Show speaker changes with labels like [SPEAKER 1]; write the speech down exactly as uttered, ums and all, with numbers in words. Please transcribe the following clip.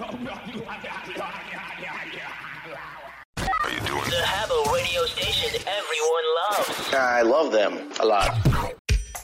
[SPEAKER 1] The Habbo radio station everyone loves.
[SPEAKER 2] I love them a lot.